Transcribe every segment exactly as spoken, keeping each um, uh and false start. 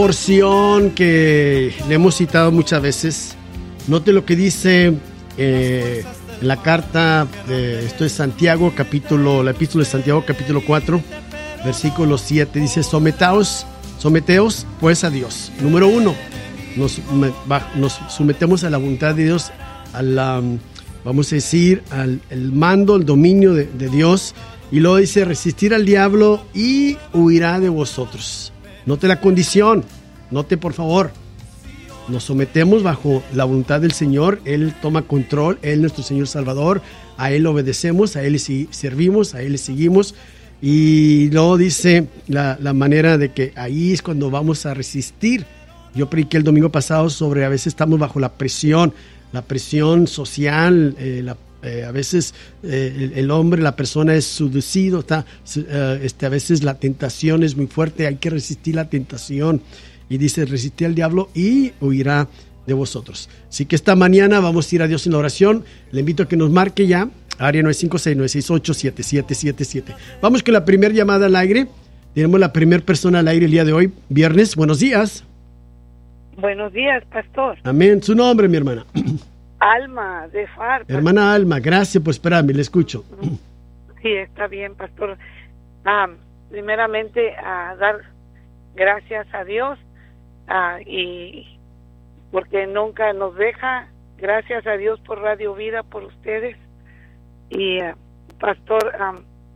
Porción que le hemos citado muchas veces. Note lo que dice eh, en la carta de, esto es Santiago, capítulo, la epístola de Santiago, capítulo cuatro, versículo siete, dice: sometaos, someteos pues a Dios. Número uno, nos, nos sometemos a la voluntad de Dios, a la, vamos a decir, al el mando, el dominio de, de Dios. Y luego dice: resistir al diablo y huirá de vosotros. Note la condición, note por favor, nos sometemos bajo la voluntad del Señor, Él toma control, Él es nuestro Señor Salvador, a Él obedecemos, a Él servimos, a Él le seguimos. Y luego dice la, la manera de que ahí es cuando vamos a resistir. Yo prediqué el domingo pasado sobre a veces estamos bajo la presión, la presión social, eh, la Eh, a veces eh, el, el hombre, la persona es seducido, está, eh, este, a veces la tentación es muy fuerte, hay que resistir la tentación. Y dice: resistir al diablo y huirá de vosotros. Así que esta mañana vamos a ir a Dios en la oración. Le invito a que nos marque ya, área nueve cinco seis, nueve seis ocho, siete siete siete siete. Vamos con la primera llamada al aire. Tenemos la primera persona al aire el día de hoy, viernes. Buenos días. Buenos días, pastor. Amén. Su nombre, mi hermana. Alma, de F A R. Hermana Alma, gracias por esperarme, le escucho. Sí, está bien, pastor. Ah, primeramente, a dar gracias a Dios ah, y porque nunca nos deja. Gracias a Dios por Radio Vida, por ustedes. Y, ah, pastor, ah,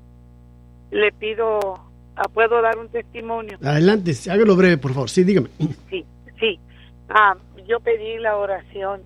le pido, ah, ¿puedo dar un testimonio? Adelante, hágalo breve, por favor. Sí, dígame. Sí, sí. Ah, yo pedí la oración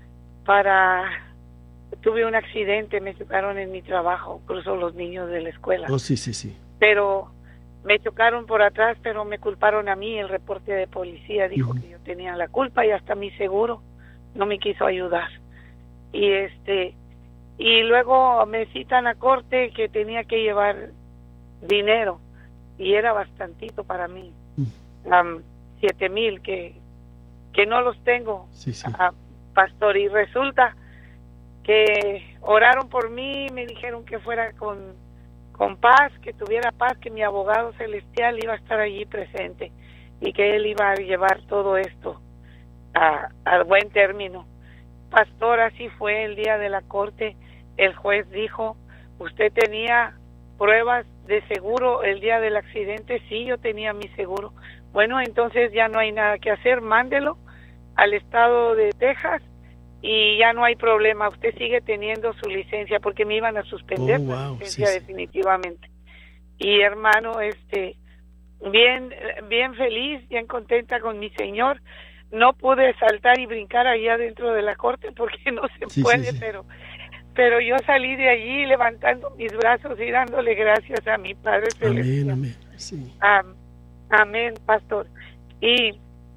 para, tuve un accidente, me chocaron en mi trabajo, incluso los niños de la escuela. Oh, sí, sí, sí. Pero me chocaron por atrás, pero me culparon a mí. El reporte de policía dijo uh-huh. que yo tenía la culpa, y hasta mi seguro no me quiso ayudar. Y este, y luego me citan a corte que tenía que llevar dinero, y era bastantito para mí, uh-huh. um, siete mil que, que no los tengo. Sí, sí. Uh, pastor, y resulta que oraron por mí, me dijeron que fuera con, con paz, que tuviera paz, que mi abogado celestial iba a estar allí presente y que él iba a llevar todo esto a, a buen término. Pastor, así fue el día de la corte. El juez dijo: usted tenía pruebas de seguro el día del accidente. Sí, yo tenía mi seguro. Bueno, entonces ya no hay nada que hacer, mándelo al estado de Texas y ya no hay problema, usted sigue teniendo su licencia, porque me iban a suspender oh, wow. la licencia sí, definitivamente. Sí. Y hermano, este, bien, bien feliz, bien contenta con mi Señor. No pude saltar y brincar allá dentro de la corte porque no se sí, puede, sí, sí. pero pero yo salí de allí levantando mis brazos y dándole gracias a mi Padre Celestial. Amén, amén. Sí. Am, amén, pastor. Y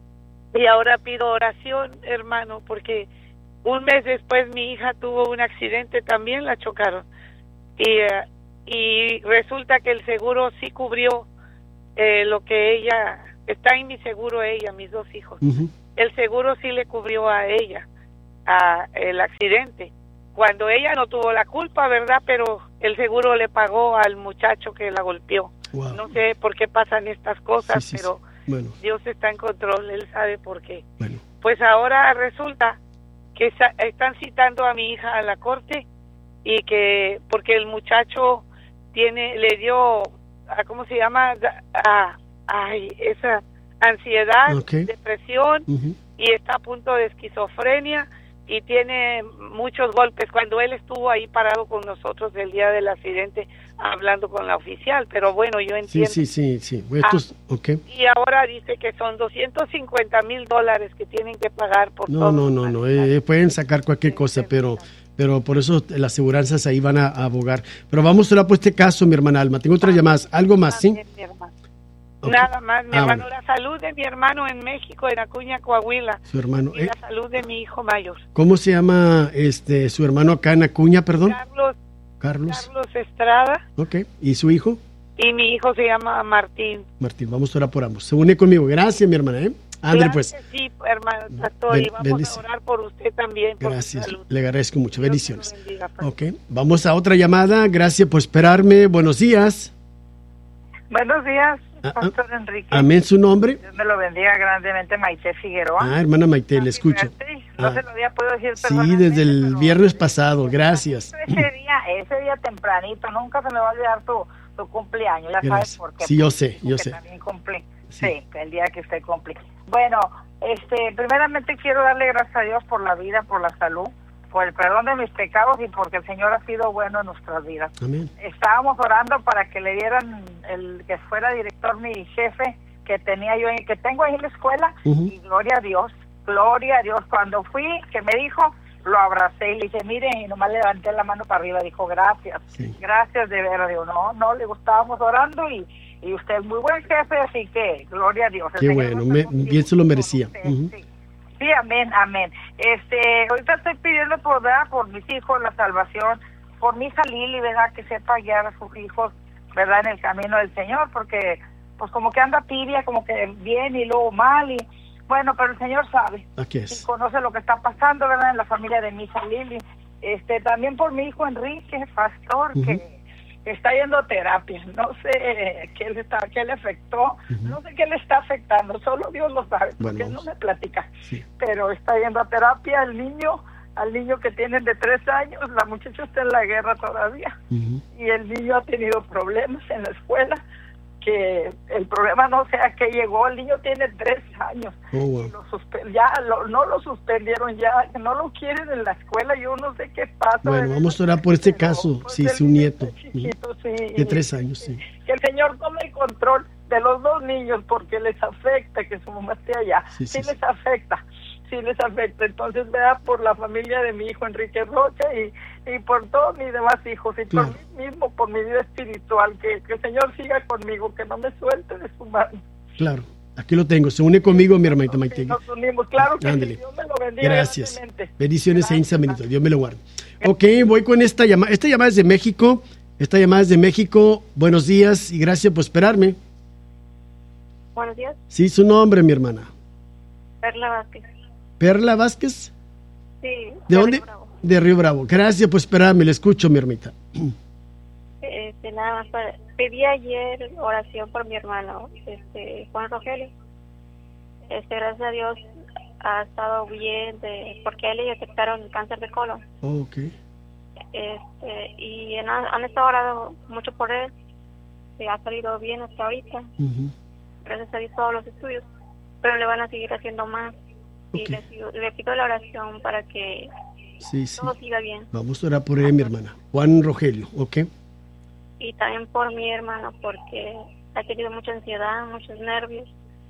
Y ahora pido oración, hermano, porque un mes después mi hija tuvo un accidente, también la chocaron. Y, uh, y resulta que el seguro sí cubrió eh, lo que ella, está en mi seguro ella, mis dos hijos. Uh-huh. El seguro sí le cubrió a ella a el accidente. Cuando ella no tuvo la culpa, ¿verdad? Pero el seguro le pagó al muchacho que la golpeó. Wow. No sé por qué pasan estas cosas, sí, sí, pero... Sí. Bueno. Dios está en control, Él sabe por qué. Bueno. Pues ahora resulta que sa- están citando a mi hija a la corte, y que porque el muchacho tiene, le dio, a, ¿cómo se llama? A, a esa ansiedad, okay. depresión, uh-huh. y está a punto de esquizofrenia, y tiene muchos golpes. Cuando él estuvo ahí parado con nosotros el día del accidente, hablando con la oficial, pero bueno, yo entiendo. Sí, sí, sí, sí. Estos, ah, okay. Y ahora dice que son doscientos cincuenta mil dólares que tienen que pagar por no, todo. No, no, no, eh, pueden sacar cualquier sí, cosa, pero pero por eso las aseguranzas ahí van a, a abogar. Pero vamos a hablar por este caso, mi hermana Alma. Tengo otras ah, llamadas. ¿Algo más, sí? Bien, mi hermano. Okay. Nada más, mi ah, hermano. Bueno. La salud de mi hermano en México, en Acuña, Coahuila. Su hermano. Y eh, la salud de mi hijo mayor. ¿Cómo se llama este su hermano acá en Acuña, perdón? Carlos. Carlos. Carlos Estrada. Ok. ¿Y su hijo? Y mi hijo se llama Martín. Martín, vamos a orar por ambos. Se une conmigo. Gracias, mi hermana, ¿eh? Ándale, pues. Sí, hermano, pastor, ben, y vamos bendice. a orar por usted también. Por Gracias, le agradezco mucho. Dios bendiciones. Bendiga, ok, vamos a otra llamada. Gracias por esperarme. Buenos días. Buenos días. Pastor Enrique. Amén, su nombre. Dios me lo bendiga grandemente, Maite Figueroa. Ah, hermana Maite, le escucho. No ah. se lo había podido decir Sí, desde el viernes pasado, gracias. Ese día, ese día tempranito, nunca se me va a olvidar tu, tu cumpleaños, ya gracias. sabes por qué. Sí, yo sé, yo sé. También cumplí, sí. sí, el día que usted cumple. Bueno, este, primeramente quiero darle gracias a Dios por la vida, por la salud, por el perdón de mis pecados y porque el Señor ha sido bueno en nuestras vidas. Amén. Estábamos orando para que le dieran el que fuera director mi jefe que tenía yo, que tengo ahí en la escuela, uh-huh. y gloria a Dios, gloria a Dios. Cuando fui, que me dijo, lo abracé y le dije, mire, y nomás le levanté la mano para arriba, dijo, gracias, sí. gracias de veras. Digo, no, no, le estábamos orando y, y usted es muy buen jefe, así que gloria a Dios. Qué bueno, me, bien se lo merecía. Uh-huh. Sí. Sí, amén, amén. Este, ahorita estoy pidiendo por, ¿verdad? por mis hijos la salvación, por mi hija Lili, ¿verdad? Que sepa guiar a sus hijos, ¿verdad? En el camino del Señor, porque pues como que anda tibia, como que bien y luego mal, y bueno, pero el Señor sabe. Aquí es. Y conoce lo que está pasando, ¿verdad? En la familia de mi hija Lili. Este, también por mi hijo Enrique, pastor, uh-huh. que está yendo a terapia, no sé qué le está, qué le afectó, uh-huh. no sé qué le está afectando, solo Dios lo sabe, porque bueno, él no me platica, sí. pero está yendo a terapia el niño, al niño que tiene de tres años, la muchacha está en la guerra todavía, uh-huh. y el niño ha tenido problemas en la escuela, que el problema no sea que llegó, el niño tiene tres años, oh, wow. y lo suspe- ya lo, no lo suspendieron, ya no lo quieren en la escuela, yo no sé qué pasa. Bueno, vamos a orar por este caso, pues sí, su nieto, chiquito, sí, de tres años, sí. Que el Señor tome el control de los dos niños, porque les afecta que su mamá esté allá, sí, sí, sí les sí. afecta, sí les afecta, entonces vea por la familia de mi hijo Enrique Rocha y, y por todos mis demás hijos y claro. por mí mismo, por mi vida espiritual, que, que el Señor siga conmigo, que no me suelte de su mano. Claro, aquí lo tengo, se une conmigo mi hermanita Maite. Nos unimos, claro que sí, Dios me lo bendiga. Gracias, bendiciones e insabenitos, Dios me lo guarde. Ok, voy con esta llamada, esta llamada es de México, esta llamada es de México, buenos días y gracias por esperarme. Buenos días. Sí, su nombre, mi hermana. Perla Vázquez. ¿Perla Vázquez? Sí. ¿De, ¿De dónde? Río Bravo. De Río Bravo. Gracias por esperarme, le escucho, mi hermita. Este, nada más, para, pedí ayer oración por mi hermano, este, Juan Rogelio. Este, gracias a Dios ha estado bien, de, porque a él le detectaron cáncer de colon. Oh, ok. Este, y han, han estado orando mucho por él, se ha salido bien hasta ahorita. Uh-huh. Gracias a Dios todos los estudios, pero le van a seguir haciendo más. Okay. Y le, le pido la oración para que sí, sí. todo siga bien. Vamos a orar por él, mi hermana. Juan Rogelio, ¿ok? Y también por mi hermano, porque ha tenido mucha ansiedad, muchos nervios.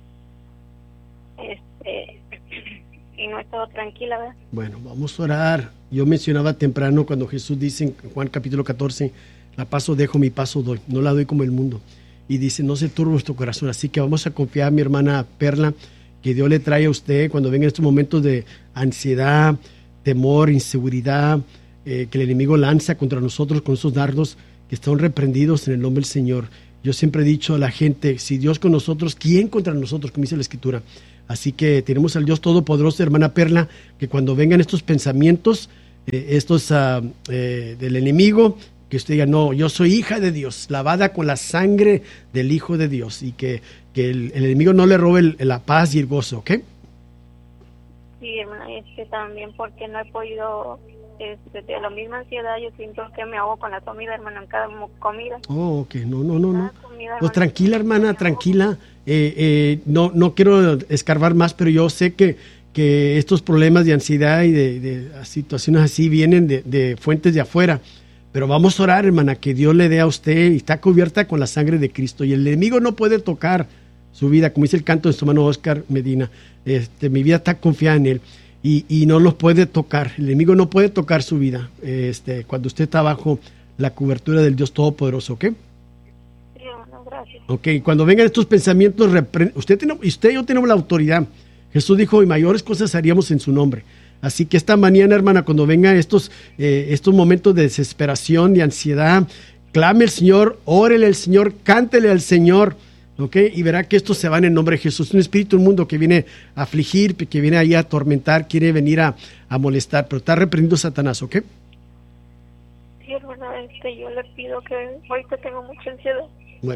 Este, y no he estado tranquila, ¿verdad? Bueno, vamos a orar. Yo mencionaba temprano cuando Jesús dice en Juan capítulo catorce, la paso dejo, mi paso doy, no la doy como el mundo. Y dice, no se turbe vuestro corazón. Así que vamos a confiar, mi hermana Perla, que Dios le trae a usted cuando vengan estos momentos de ansiedad, temor, inseguridad, eh, que el enemigo lanza contra nosotros con esos dardos, que están reprendidos en el nombre del Señor. Yo siempre he dicho a la gente, si Dios con nosotros, ¿quién contra nosotros? Como dice la Escritura. Así que tenemos al Dios Todopoderoso, hermana Perla, que cuando vengan estos pensamientos, eh, estos uh, eh, del enemigo, que usted diga, no, yo soy hija de Dios, lavada con la sangre del Hijo de Dios, y que, que el, el enemigo no le robe el, la paz y el gozo, ¿ok? Sí, hermana, es que también porque no he podido, este, de la misma ansiedad, yo siento que me ahogo con la comida, hermana, en cada comida. Oh, ok, no, no, no, no. Comida, pues tranquila, hermana, tranquila, eh, eh, no, no quiero escarbar más, pero yo sé que, que estos problemas de ansiedad y de, de situaciones así vienen de, de fuentes de afuera. Pero vamos a orar, hermana, que Dios le dé a usted y está cubierta con la sangre de Cristo. Y el enemigo no puede tocar su vida, como dice el canto de su hermano Oscar Medina. Este, mi vida está confiada en él y, y no los puede tocar. El enemigo no puede tocar su vida este, cuando usted está bajo la cobertura del Dios Todopoderoso, ¿ok? Sí, hermano, gracias. Ok, cuando vengan estos pensamientos, repre- usted, tiene, usted y yo tenemos la autoridad. Jesús dijo, y mayores cosas haríamos en su nombre. Así que esta mañana, hermana, cuando vengan estos, eh, estos momentos de desesperación, de ansiedad, clame al Señor, órele al Señor, cántele al Señor, ¿ok? Y verá que estos se van en nombre de Jesús. Un espíritu, un mundo que viene a afligir, que viene ahí a atormentar, quiere venir a, a molestar, pero está reprendiendo Satanás, ¿ok? Sí, hermana, este, yo le pido que ahorita tengo mucha ansiedad. Bueno,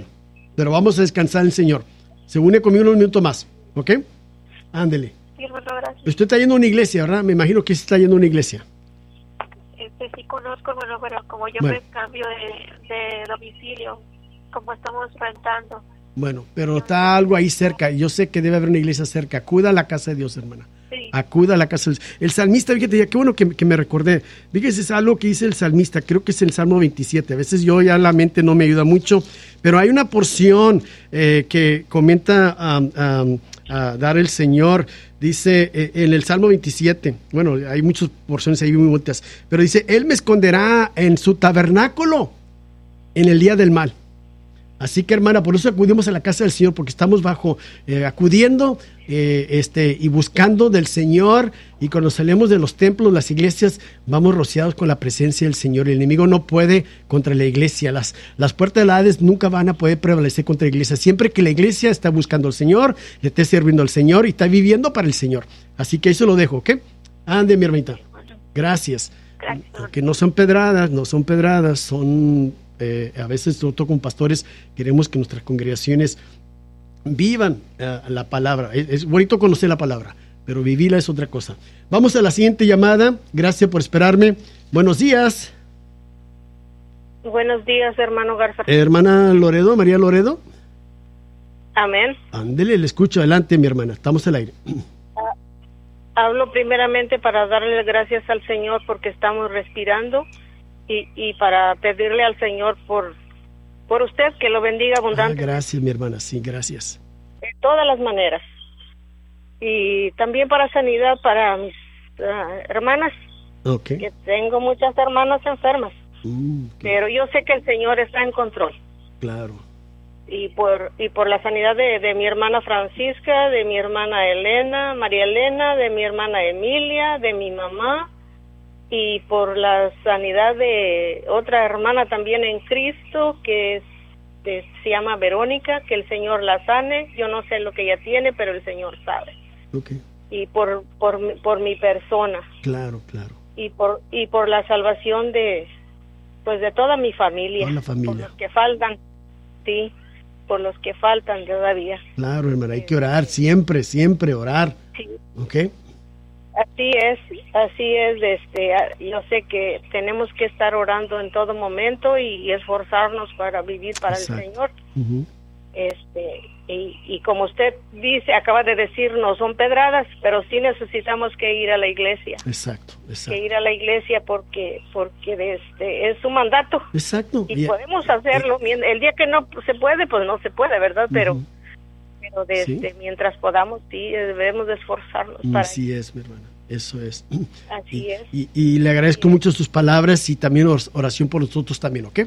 pero vamos a descansar en el Señor. Se une conmigo unos minutos más, ¿ok? Ándele. Sí, hermano, gracias. Usted está yendo a una iglesia, ¿verdad? Me imagino que sí está yendo a una iglesia. Este, sí conozco, hermano, pero como yo Bueno. me cambio de, de domicilio, como estamos rentando. Bueno, pero está algo ahí cerca. Yo sé que debe haber una iglesia cerca. Acuda a la casa de Dios, hermana. Sí. Acuda a la casa de Dios. El salmista, fíjate, qué bueno que, que me recordé. Fíjese, es algo que dice el salmista, creo que es el Salmo veintisiete. A veces yo ya la mente no me ayuda mucho, pero hay una porción eh, que comenta um, um, a dar el Señor. Dice eh, en el Salmo veintisiete, bueno, hay muchas porciones ahí muy bonitas, pero dice, Él me esconderá en su tabernáculo en el día del mal. Así que, hermana, por eso acudimos a la casa del Señor, porque estamos bajo, eh, acudiendo eh, este, y buscando del Señor, y cuando salimos de los templos, las iglesias, vamos rociados con la presencia del Señor. El enemigo no puede contra la iglesia. Las, las puertas del Hades nunca van a poder prevalecer contra la iglesia. Siempre que la iglesia está buscando al Señor, le esté sirviendo al Señor y está viviendo para el Señor. Así que eso lo dejo, ¿ok? Ande, mi hermanita. Gracias. Gracias. Porque no son pedradas, no son pedradas, son... Eh, a veces nosotros como pastores queremos que nuestras congregaciones vivan uh, la palabra. Es, es bonito conocer la palabra, pero vivirla es otra cosa. Vamos a la siguiente llamada. Gracias por esperarme. Buenos días. Buenos días, hermano Garza. Eh, hermana Loredo, María Loredo. Amén. Ándele, le escucho. Adelante, mi hermana. Estamos al aire. Hablo primeramente para darle gracias al Señor porque estamos respirando. Y, y para pedirle al Señor por por usted, que lo bendiga Ah, abundantemente. gracias, mi hermana. Sí, gracias. De todas las maneras. Y también para sanidad para mis uh, hermanas, Ok. que tengo muchas hermanas enfermas. Mm, ok. Pero yo sé que el Señor está en control. Claro. Y por y por la sanidad de, de mi hermana Francisca, de mi hermana Elena, María Elena, de mi hermana Emilia, de mi mamá, y por la sanidad de otra hermana también en Cristo, que, es, que se llama Verónica, que el Señor la sane. Yo no sé lo que ella tiene, pero el Señor sabe. Ok. Y por por mi- por mi persona, Claro, claro. y por y por la salvación de pues de toda mi familia, Toda la familia. por los que faltan, sí, por los que faltan todavía. Claro, hermana. Hay que orar siempre, siempre orar. Sí. Ok. Así es, así es, este, a- yo sé que tenemos que estar orando en todo momento y, y esforzarnos para vivir para Exacto. el Señor. Ujú. Este, y, y como usted dice, acaba de decir, no son pedradas, pero sí necesitamos que ir a la iglesia, Exacto, que exacto. ir a la iglesia porque porque este es su mandato Exacto. y Y- podemos hacerlo. Mien- El día que no se puede, pues no se puede, ¿verdad? Pero Ujú. pero de Sí. este, mientras podamos, sí, debemos de esforzarnos para Así es, mi hermana. Eso es. así Y, es. y- y le agradezco mucho sus palabras y también or- oración por nosotros también, ¿ok?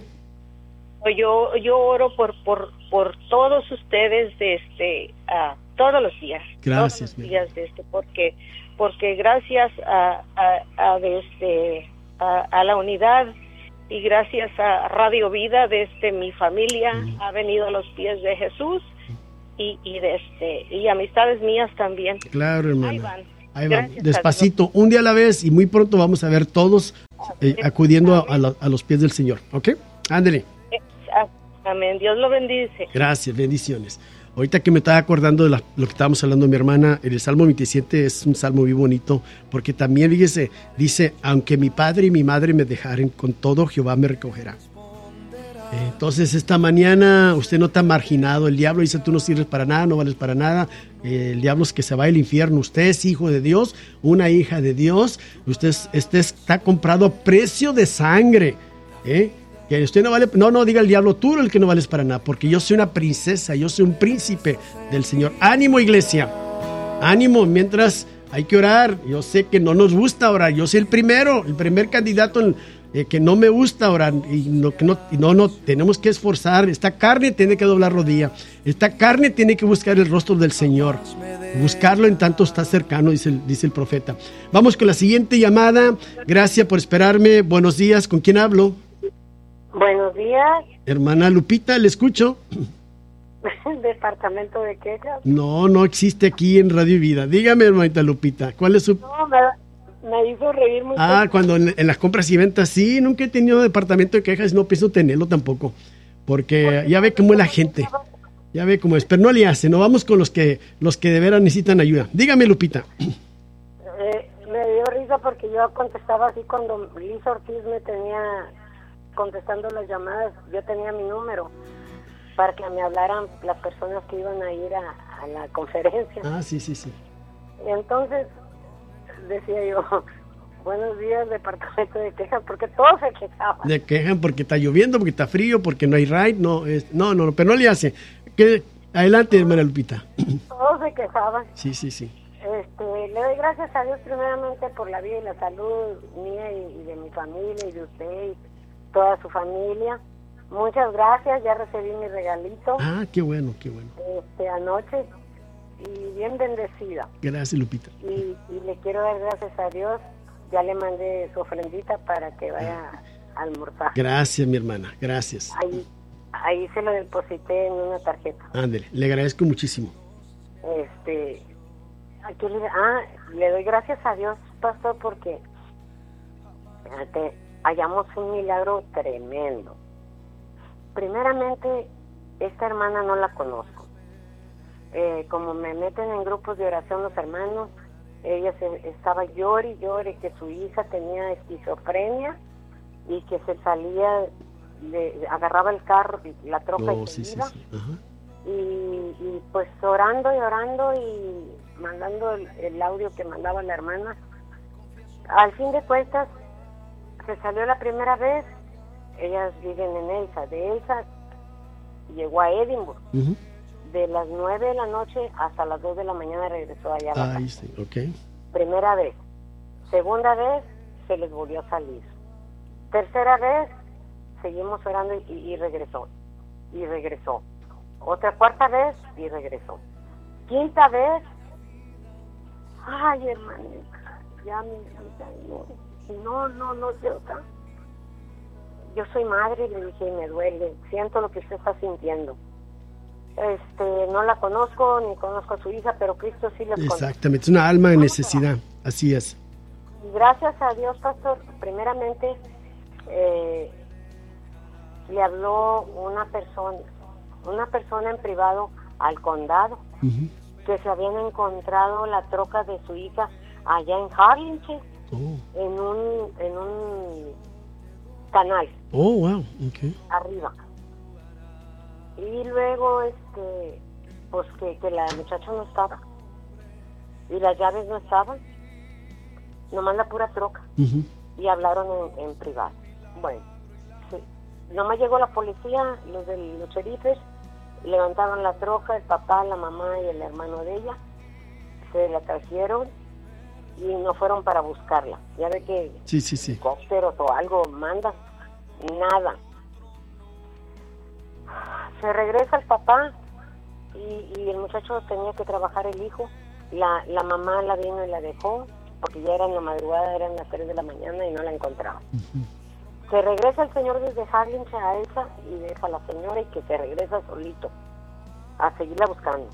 Yo yo oro por por por todos ustedes este ah, todos los días. Gracias, Todos mi los días este porque porque gracias a a, a este a, a la unidad y gracias a Radio Vida desde mi familia Mm. ha venido a los pies de Jesús y y de este y amistades mías también. Claro, Ahí hermana. van. Ahí Gracias vamos. a Despacito, un día a la vez y muy pronto vamos a ver todos eh, acudiendo a, a la- a los pies del Señor, ¿ok? Ándele. Dios. Ah, Amén. Dios lo bendice. Gracias, bendiciones. Ahorita que me estaba acordando de la- lo que estábamos hablando, mi hermana, el Salmo veintisiete es un salmo muy bonito, porque también, fíjese, dice, aunque mi padre y mi madre me dejaren, con todo Jehová me recogerá. Eh, Entonces, esta mañana usted no está marginado. El diablo dice, tú no sirves para nada, no vales para nada. Eh, el diablo es que se va al infierno. Usted es hijo de Dios, una hija de Dios. Usted, es- usted está comprado a precio de sangre. ¿eh? Que usted no vale, no, no, diga el diablo, tú eres el que no vales para nada, porque yo soy una princesa, yo soy un príncipe del Señor. Ánimo, iglesia, ánimo, mientras hay que orar. Yo sé que no nos gusta orar, yo soy el primero, el primer candidato en- eh, que no me gusta orar, y no, que no, y no, no, tenemos que esforzar. Esta carne tiene que doblar rodilla, esta carne tiene que buscar el rostro del Señor, buscarlo en tanto está cercano, dice el, dice el profeta. Vamos con la siguiente llamada. Gracias por esperarme. Buenos días, ¿con quién hablo? Buenos días, Hermana Lupita, ¿le escucho? departamento de quejas. No, no existe aquí en Radio Vida. Dígame, hermanita Lupita, ¿cuál es su...? No, me, me hizo reír mucho. Ah, cuando en, en las compras y ventas, sí, nunca he tenido departamento de quejas, no pienso tenerlo tampoco, porque ya ve cómo es la gente. Ya ve cómo es, pero no le hace, no vamos con los que los que de veras necesitan ayuda. Dígame, Lupita. Eh, me dio risa porque yo contestaba así cuando Liz Ortiz me tenía contestando las llamadas, yo tenía mi número para que me hablaran las personas que iban a ir a, a la conferencia. Ah, sí, sí, sí. Y entonces decía yo, buenos días, departamento de quejas, porque todos se quejaban. Se quejan porque está lloviendo, porque está frío, porque no hay ride, no, es, no, no, pero no le hace. Que, adelante, hermana Lupita. Todos se quejaban. Sí, sí, sí. Este, le doy gracias a Dios primeramente por la vida y la salud mía y, y de mi familia y de usted y toda su familia. Muchas gracias, ya recibí mi regalito. Ah, qué bueno, qué bueno. Este, anoche, y bien bendecida. Gracias, Lupita. Y, y le quiero dar gracias a Dios, ya le mandé su ofrendita para que vaya a almorzar. Gracias, mi hermana, gracias. Ahí, ahí se lo deposité en una tarjeta. Ándele, le agradezco muchísimo. Este, aquí le, ah, le doy gracias a Dios, pastor, porque fíjate, hallamos un milagro tremendo. Primeramente, esta hermana no la conozco. Eh, como me meten en grupos de oración los hermanos, ella se, estaba llore y llore que su hija tenía esquizofrenia y que se salía, de, agarraba el carro, la troca Oh, y se sí, iba. sí, sí. Ajá. Y, y pues orando y orando y mandando el, el audio que mandaba la hermana. Al fin de cuentas, se salió la primera vez. Ellas viven en Elsa. De Elsa llegó a Edimburgo. Uh-huh. De las nueve de la noche hasta las dos de la mañana regresó allá a la Ahí casa. sí, ok. Primera vez. Segunda vez, se les volvió a salir. Tercera vez, seguimos orando y, y regresó. Y regresó. Otra cuarta vez y regresó. Quinta vez, ay, hermanita, ya mi hija, no, no, no, no sé, otra. Yo soy madre, le dije, y me duele, siento lo que usted está sintiendo. Este, no la conozco, ni conozco a su hija, pero Cristo sí la conoce. Exactamente, es una alma en necesidad, así es. Y gracias a Dios, pastor, primeramente, eh, le habló una persona, una persona en privado al condado, Uh-huh. que se habían encontrado la troca de su hija allá en Harlingen, Oh. en un en un canal Oh, wow, ok. arriba. Y luego este pues que, que la muchacha no estaba y las llaves no estaban, nomás la pura troca. Uh-huh. Y hablaron en, en privado. Bueno, sí. Nomás llegó la policía, los de los sheriffes, levantaron la troca, el papá, la mamá y el hermano de ella, se la trajeron y no fueron para buscarla. Ya ve que Sí, sí, sí. helicópteros o algo mandan, nada. Se regresa el papá y, y el muchacho tenía que trabajar el hijo. La, la mamá la vino y la dejó, porque ya era en la madrugada, eran las tres de la mañana y no la encontraba. Uh-huh. Se regresa el señor desde Harlingen a Elsa y deja a la señora y que se regresa solito a seguirla buscando.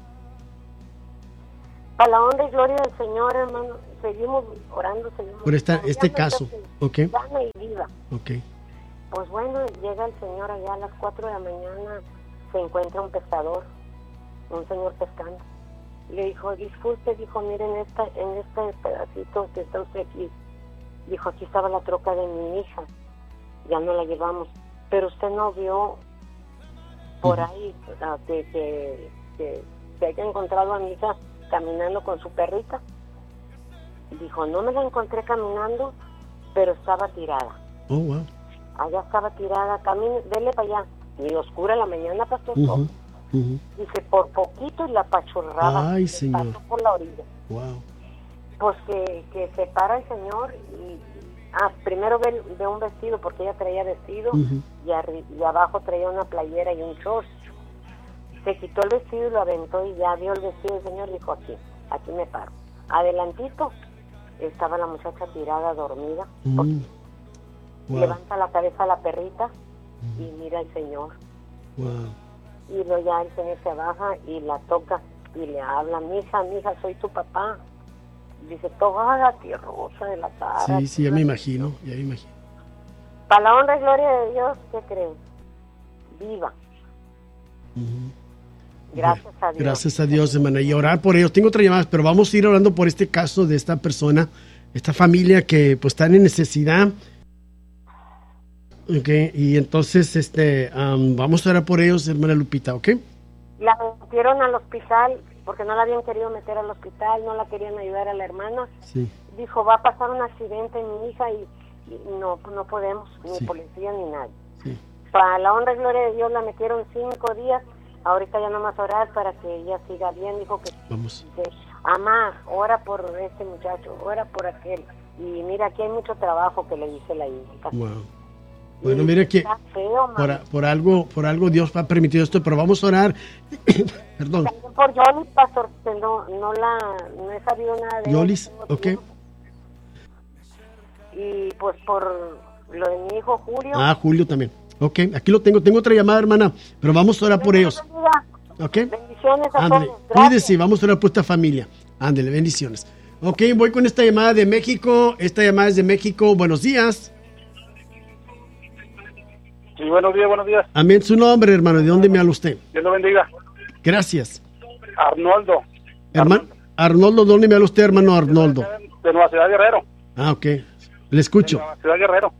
Para la honra y gloria del Señor, hermano, seguimos orando, seguimos Por esta, orando. este Ya no caso, está ok, que sana y viva. ok. Pues bueno, llega el señor allá a las cuatro de la mañana, se encuentra un pescador, un señor pescando. Le dijo, disculpe, dijo, miren esta, en este pedacito que está usted aquí. Dijo, aquí estaba la troca de mi hija, ya no la llevamos. Pero usted no vio por ahí uh, que, que, que, que haya encontrado a mi hija caminando con su perrita. Dijo, no me la encontré caminando, pero estaba tirada. Oh, wow. Allá estaba tirada, camine, dele para allá. Ni oscura la mañana, pastor. Uh-huh. Uh-huh. Dice, por poquito y la apachurraba. Ay, y señor. pasó por la orilla. Wow. Pues que, que se para el señor y... Ah, primero ve, ve un vestido, porque ella traía vestido, Uh-huh. y, arri- y abajo traía una playera y un short. Se quitó el vestido y lo aventó y ya vio el vestido del señor y dijo, aquí, aquí me paro. Adelantito estaba la muchacha tirada, dormida. Mm. Wow. Levanta la cabeza a la perrita y mira al señor. Wow. Y luego ya el señor se baja y la toca y le habla, mija, mija, soy tu papá. Dice, toda tierrosa de la cara. Sí, sí, ya me imagino, ya me imagino. Para la honra y gloria de Dios, ¿qué creen? Viva. Uh-huh. Gracias a Dios. Gracias a Dios, hermana. Y orar por ellos. Tengo otra llamada, pero vamos a ir orando por este caso de esta persona, esta familia que pues están en necesidad. Okay. Y entonces este um, vamos a orar por ellos, hermana Lupita, ¿ok? La metieron al hospital porque no la habían querido meter al hospital, no la querían ayudar a la hermana. Sí. Dijo, va a pasar un accidente mi hija y, y no, no podemos, ni Sí. policía ni nadie. Sí. Para la honra y gloria de Dios la metieron cinco días. Ahorita ya nomás orar para que ella siga bien. Dijo que, Vamos. que amá, ora por este muchacho, ora por aquel. Y mira, aquí hay mucho trabajo que le dice la hija. Wow. Bueno, mira que Está feo, mami. por, por algo, por algo Dios ha permitido esto, pero vamos a orar. Perdón. También por Yolis, pastor, que no, no la, no he sabido nada de Yolis, él. ok. Y pues por lo de mi hijo Julio. Ah, Julio también. Ok, aquí lo tengo. Tengo otra llamada, hermana, pero vamos a orar por ellos. Ok. Bendiciones a Ándale, todos. Gracias. cuídese, vamos a orar por esta familia. Ándale, bendiciones. Ok, voy con esta llamada de México. Esta llamada es de México. Buenos días. Sí, buenos días, buenos días. Amén, su nombre, hermano. ¿De dónde me habla usted? Dios lo bendiga. Gracias. Arnoldo. Hermano, Arnoldo, ¿dónde me habla usted, hermano Arnoldo? De Nueva Ciudad Guerrero. Ah, ok. Le escucho. De Nueva Ciudad Guerrero.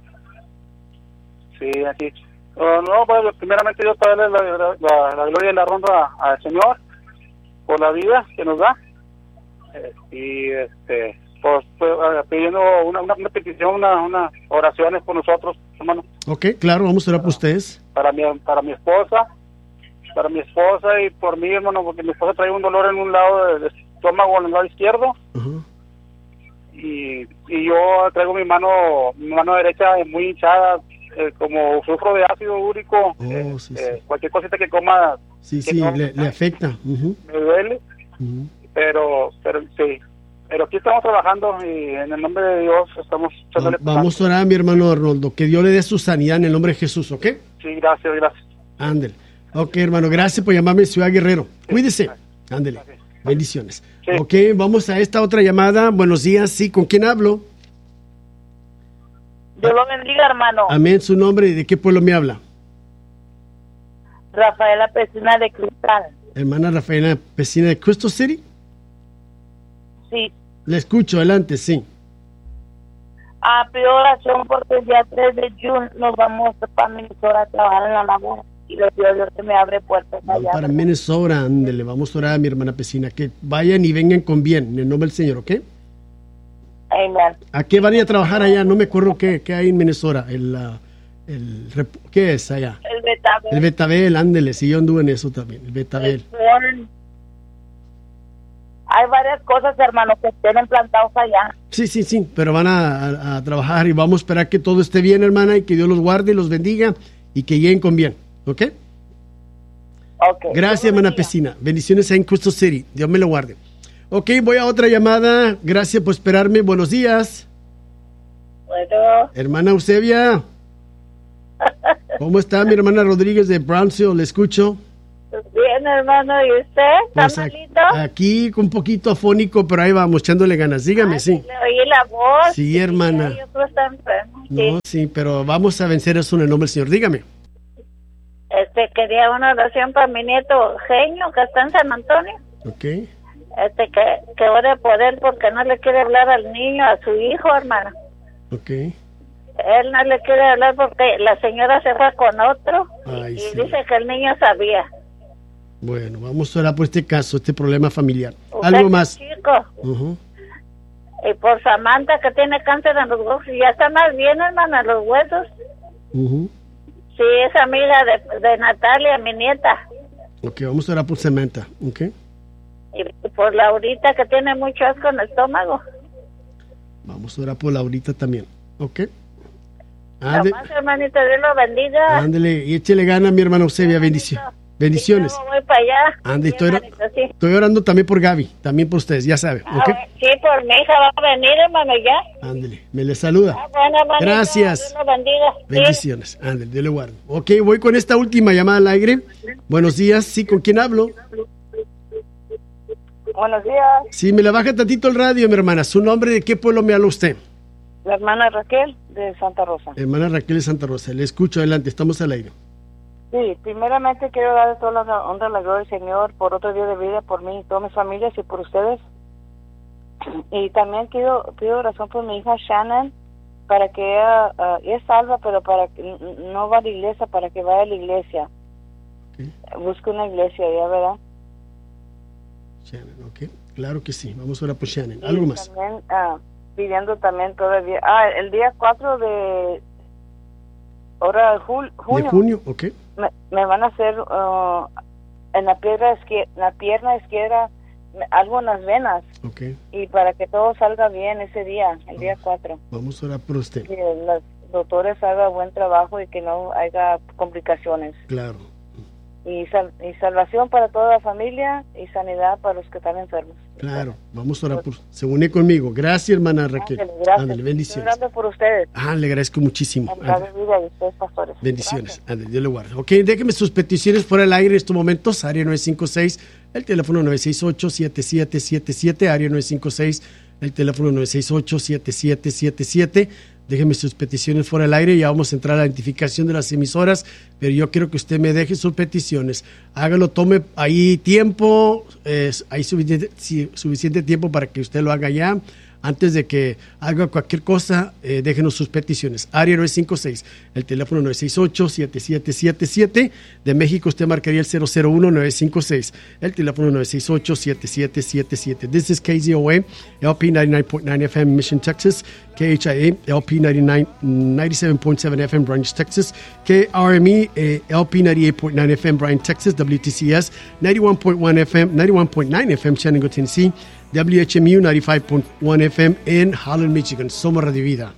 Sí, aquí. Uh, no, pues primeramente Dios para darle la, la, la, la gloria y la honra al Señor por la vida que nos da. Eh, y este, pues, pues pidiendo una, una, una petición, una, una oraciones por nosotros, hermano. Ok, claro, vamos a orar por ustedes. Para mi, para mi esposa, para mi esposa y por mí, hermano, porque mi esposa trae un dolor en un lado del estómago, en el lado izquierdo. Uh-huh. Y, y yo traigo mi mano, mi mano derecha muy hinchada, eh, como sufro de ácido úrico. Oh, eh, sí, eh, sí. Cualquier cosita que coma Sí, que sí, no, le, le afecta. Uh-huh. me duele, Uh-huh. pero, pero sí. Pero aquí estamos trabajando y en el nombre de Dios estamos echándole Va- Vamos a orar, mi hermano Arnoldo, que Dios le dé su sanidad en el nombre de Jesús, ¿ok? Sí, gracias, gracias. Ándele. Ok, hermano, gracias por llamarme Ciudad Guerrero. Cuídese. Ándele. Bendiciones. Sí. Ok, vamos a esta otra llamada. Buenos días, sí, ¿con quién hablo? Dios lo bendiga, hermano. Amén, su nombre, ¿de qué pueblo me habla? Rafaela Pesina de Cristal. Hermana Rafaela Pesina de Crystal City. Sí. Le escucho, adelante, sí. Ah, pido oración porque el día tres de junio nos vamos para Minnesota a trabajar en la labor. Y le pido a Dios que me abre puertas Van allá. para Minnesota, ándele, vamos a orar a mi hermana Pesina, que vayan y vengan con bien, en el nombre del Señor, ¿ok? Amen. ¿A qué van a ir a trabajar allá? No me acuerdo qué, qué hay en Minnesota. El, ah, el, rep- ¿Qué es allá? El Betabel. El Betabel, ándele, sí, yo anduve en eso también, el Betabel. Corn. Hay varias cosas, hermano, que tienen plantados allá. Sí, sí, sí, pero van a, a- a trabajar y vamos a esperar que todo esté bien, hermana, y que Dios los guarde y los bendiga y que lleguen con bien, ¿ok? Okay. Gracias, Dios hermana bendiga. Pesina. Bendiciones en Crystal City. Dios me lo guarde. Ok, voy a otra llamada. Gracias por esperarme. Buenos días. Bueno, Hermana Eusebia. ¿Cómo está mi hermana Rodríguez de Brownsville? Le escucho. bien, hermano, ¿y usted? ¿Está Pues, a- malito? aquí con un poquito afónico, pero ahí vamos, echándole ganas. Dígame, Ay, sí. Le oí la voz. Sí, hermana. Y otro está enfermo. Sí. No, sí, pero vamos a vencer eso en el nombre del Señor. Dígame. Este, quería una oración para mi nieto Genio, que está en San Antonio. Ok. Este, que, que ore por él porque no le quiere hablar al niño, a su hijo, hermano. Ok. Él no le quiere hablar porque la señora se fue con otro. Ay, y sí. dice que el niño sabía. Bueno, vamos a orar por este caso, este problema familiar. Usted Algo es más. chico. Ujú. Y por Samantha, que tiene cáncer en los huesos. Y ya está más bien, hermano, en los huesos. Ujú. Sí, es amiga de, de Natalia, mi nieta. Ok, vamos a orar por Samantha. Ok. Y por Laurita, que tiene mucho asco en el estómago. Vamos a orar por Laurita también. Ok. Ande- Nomás, hermanito, Dios lo bendiga. ándele y échele gana, mi hermana Eusebia. Bendición. Bendiciones. Y luego voy para allá. Ande, Sí, estoy, ora- hermanito, sí. estoy orando también por Gaby, también por ustedes, ya saben. Ah, Ok. bueno, sí, por mi hija va a venir, hermano, ya. Ándele, me le saluda. Ah, bueno, hermanito, Gracias. Dios lo bendiga. Sí. Bendiciones. Ándele, Dios le guarde. Ok, voy con esta última llamada al aire. Buenos días, sí, ¿con quién hablo? Buenos días, Sí, me la baja tantito el radio, mi hermana. ¿Su nombre de qué pueblo me habla usted? la hermana Raquel de Santa Rosa. Hermana Raquel de Santa Rosa. Le escucho, adelante, estamos al aire. Sí, primeramente quiero darle toda la honra, la gloria al Señor por otro día de vida, por mí y todas mis familias y por ustedes. Y también quiero, pido oración por mi hija Shannon, para que ella, uh, ella es salva, pero para que no va a la iglesia, para que vaya a la iglesia. Okay. Busque una iglesia, ¿ya verdad? Shannon, ok. Claro que sí. Vamos a orar por Shannon. ¿Algo y más? También uh, pidiendo también todavía... Ah, el día cuatro de... Ahora de jul, junio. De junio, ok. Me, me van a hacer uh, en la pierna izquierda, la pierna izquierda, algo en las venas. Okay. Y para que todo salga bien ese día, el día cuatro. Vamos a orar por usted. Que los doctores hagan buen trabajo y que no haya complicaciones. Claro. Y, sal, y salvación para toda la familia y sanidad para los que están enfermos. Claro, vamos a orar por... Se une conmigo. Gracias, hermana Raquel. Ándale, gracias. Ándale, bendiciones. Estoy orando por ustedes. Ah, le agradezco muchísimo. Vida y ustedes, pastores. Bendiciones. Ándale, Dios le guarde. Ok, déjeme sus peticiones fuera del aire en estos momentos. Área nueve cinco seis, el teléfono nueve seis ocho, siete siete siete siete. Área nueve cinco seis, el teléfono nueve seis ocho, siete siete siete siete. Déjeme sus peticiones fuera del aire. Ya vamos a entrar a la identificación de las emisoras, pero yo quiero que usted me deje sus peticiones. Hágalo, tome ahí tiempo, eh, hay suficiente, suficiente tiempo para que usted lo haga ya. Antes de que haga cualquier cosa, eh, déjenos sus peticiones. Área nueve cinco seis, el teléfono nueve seis ocho, siete siete siete siete. De México usted marcaría el cero cero uno, nueve cinco seis, el teléfono nueve seis ocho, siete siete siete siete. This is K Z O A, L P ninety-nine point nine F M, Mission, Texas. K H I A, L P ninety-nine, ninety-seven point seven F M, Branch, Texas. K R M E, eh, L P ninety-eight point nine F M, Bryan, Texas. W T C S, ninety-one point one F M, ninety-one point nine F M, Shenango, Tennessee. W H M U ninety-five point one F M en Holland, Michigan. Somos Radio Vida.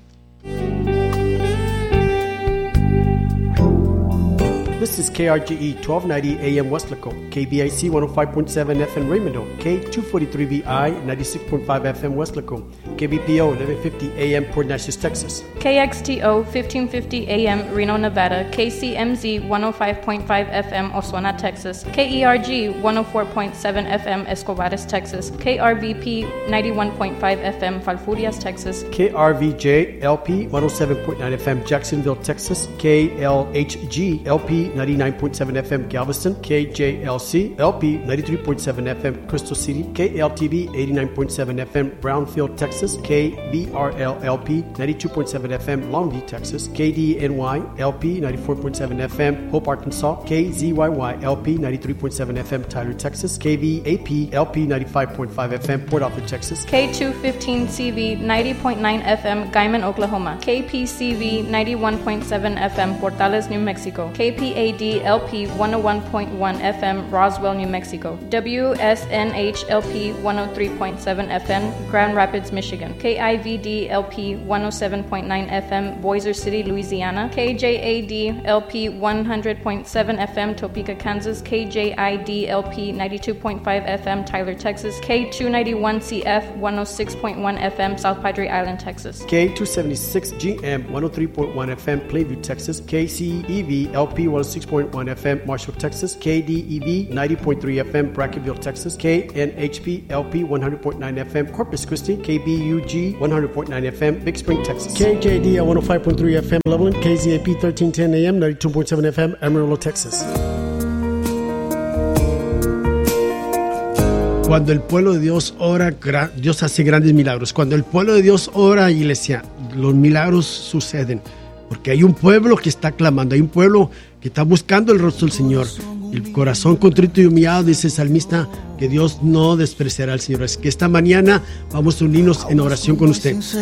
This is K R G E twelve ninety A M Westlaco, K B I C one oh five point seven F M Raymondo, K two forty-three V I ninety-six point five F M Westlaco, K B P O eleven fifty A M Port Neches, Texas. K X T O fifteen fifty A M Reno, Nevada, K C M Z one oh five point five F M Oswena, Texas, K E R G one oh four point seven F M Escobares, Texas, K R V P ninety-one point five F M Falfurrias, Texas, K R V J L P one oh seven point nine F M Jacksonville, Texas, K L H G L P ninety-nine point seven F M Galveston, K J L C L P ninety-three point seven F M Crystal City, K L T V eighty-nine point seven F M Brownfield, Texas, K B R L L P ninety-two point seven F M Longview, Texas, K D N Y L P ninety-four point seven F M Hope, Arkansas, K Z Y Y L P ninety-three point seven F M Tyler, Texas, K V A P L P ninety-five point five F M Port Arthur, Texas, K two fifteen C V ninety point nine F M Guyman, Oklahoma, K P C V ninety-one point seven F M Portales, New Mexico, K P A D L P one oh one point one F M Roswell, New Mexico, W S N H L P one oh three point seven F M Grand Rapids, Michigan, K I V D L P one oh seven point nine F M Boiser City, Louisiana, K J A D L P one hundred point seven F M Topeka, Kansas, K J I D L P ninety-two point five F M Tyler, Texas, K two ninety-one C F one oh six point one F M South Padre Island, Texas, K two seventy-six G M one oh three point one F M Plainview, Texas, K C E V L P one oh six point one F M Marshall, Texas, K D E V ninety point three F M Brackettville, Texas, K N H P L P one hundred point nine F M Corpus Christi, K B U G one hundred point nine F M Big Spring, Texas, K J D L one oh five point three F M Loveland, K Z A P thirteen ten A M ninety-two point seven F M Amarillo, Texas. Cuando el pueblo de Dios ora, Dios hace grandes milagros. Cuando el pueblo de Dios ora, iglesia, los milagros suceden. Porque hay un pueblo que está clamando, hay un pueblo que está buscando el rostro del Señor. El corazón contrito y humillado, dice el salmista, que Dios no despreciará al Señor. Es que esta mañana vamos a unirnos en oración con usted.